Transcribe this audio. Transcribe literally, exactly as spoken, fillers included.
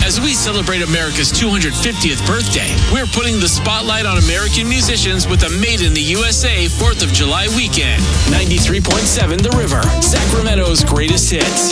As we celebrate America's two hundred fiftieth birthday, we're putting the spotlight on American musicians with a Made in the U S A fourth of July weekend. ninety-three point seven The River, Sacramento's greatest hits.